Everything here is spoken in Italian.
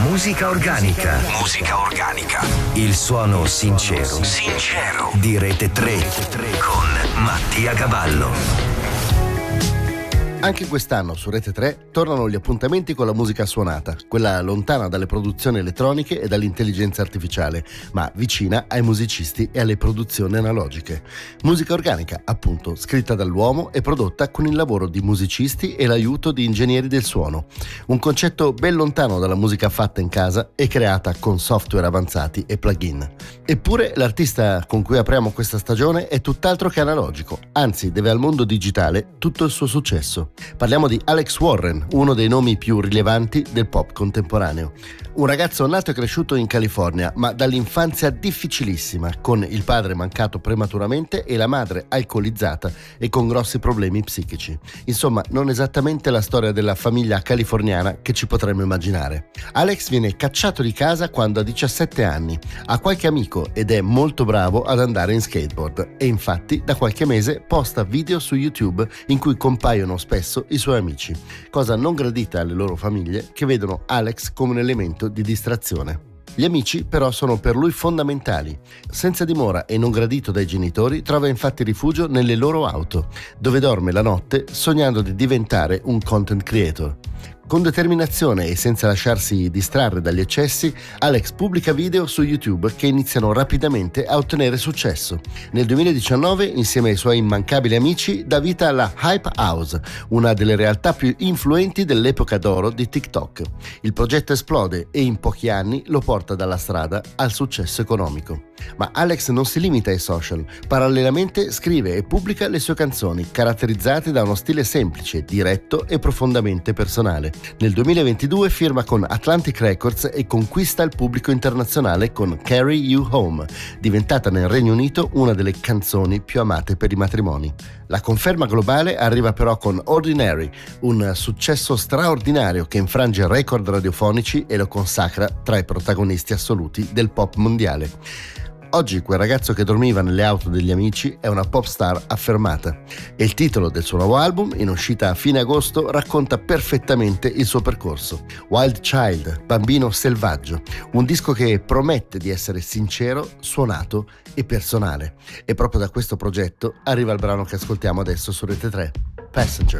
Musica organica. Musica organica. Il suono sincero di Rete 3 con Mattia Cavallo. Anche quest'anno su Rete 3 tornano gli appuntamenti con la musica suonata, quella lontana dalle produzioni elettroniche e dall'intelligenza artificiale, ma vicina ai musicisti e alle produzioni analogiche. Musica organica, appunto, scritta dall'uomo e prodotta con il lavoro di musicisti e l'aiuto di ingegneri del suono. Un concetto ben lontano dalla musica fatta in casa e creata con software avanzati e plugin. Eppure l'artista con cui apriamo questa stagione è tutt'altro che analogico, anzi deve al mondo digitale tutto il suo successo. Parliamo di Alex Warren, uno dei nomi più rilevanti del pop contemporaneo. Un ragazzo nato e cresciuto in California, ma dall'infanzia difficilissima, con il padre mancato prematuramente e la madre alcolizzata e con grossi problemi psichici. Insomma, non esattamente la storia della famiglia californiana che ci potremmo immaginare. Alex viene cacciato di casa quando ha 17 anni, ha qualche amico ed è molto bravo ad andare in skateboard e infatti da qualche mese posta video su YouTube in cui compaiono spesso i suoi amici, cosa non gradita alle loro famiglie che vedono Alex come un elemento di distrazione. Gli amici però sono per lui fondamentali. Senza dimora e non gradito dai genitori, trova infatti rifugio nelle loro auto, dove dorme la notte sognando di diventare un content creator. Con determinazione e senza lasciarsi distrarre dagli eccessi, Alex pubblica video su YouTube che iniziano rapidamente a ottenere successo. Nel 2019, insieme ai suoi immancabili amici, dà vita alla Hype House, una delle realtà più influenti dell'epoca d'oro di TikTok. Il progetto esplode e in pochi anni lo porta dalla strada al successo economico. Ma Alex non si limita ai social, parallelamente scrive e pubblica le sue canzoni, caratterizzate da uno stile semplice, diretto e profondamente personale. Nel 2022 firma con Atlantic Records e conquista il pubblico internazionale con Carry You Home, diventata nel Regno Unito una delle canzoni più amate per i matrimoni. La conferma globale arriva però con Ordinary, un successo straordinario che infrange record radiofonici e lo consacra tra i protagonisti assoluti del pop mondiale. Oggi quel ragazzo che dormiva nelle auto degli amici è una pop star affermata e il titolo del suo nuovo album, in uscita a fine agosto, racconta perfettamente il suo percorso. Wild Child, bambino selvaggio, un disco che promette di essere sincero, suonato e personale. E proprio da questo progetto arriva il brano che ascoltiamo adesso su Rete 3, Passenger.